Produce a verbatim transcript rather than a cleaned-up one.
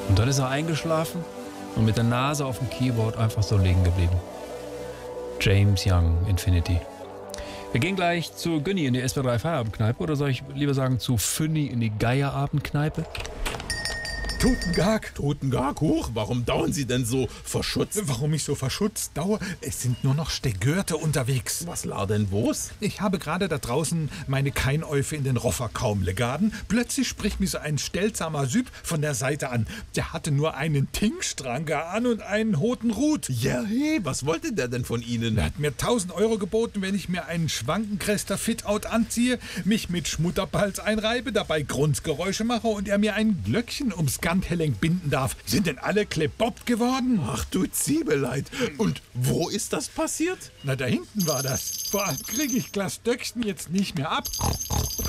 Und dann ist er eingeschlafen und mit der Nase auf dem Keyboard einfach so liegen geblieben. James Young, Infinity. Wir gehen gleich zu Günni in die S W R drei Feierabendkneipe, oder soll ich lieber sagen zu Fünni in die Geierabendkneipe? Totengag. Totengag, hoch? Warum dauern Sie denn so verschutzt? Warum ich so verschutzt dauere? Es sind nur noch Stegörte unterwegs. Was lar denn wo's? Ich habe gerade da draußen meine Keinäufe in den Roffer kaum legaden. Plötzlich spricht mich so ein stelzamer Süb von der Seite an. Der hatte nur einen Tingstranker an und einen hoten Rut. Ja, hey, was wollte der denn von Ihnen? Er hat mir tausend Euro geboten, wenn ich mir einen Schwankenkräster Fit-Out anziehe, mich mit Schmutterpals einreibe, dabei Grunzgeräusche mache und er mir ein Glöckchen ums Ganthellenk binden darf. Sind denn alle klebobbt geworden? Ach du Zwiebeleid. Und wo ist das passiert? Na, da hinten war das. Vor allem kriege ich Glas Döcksten jetzt nicht mehr ab.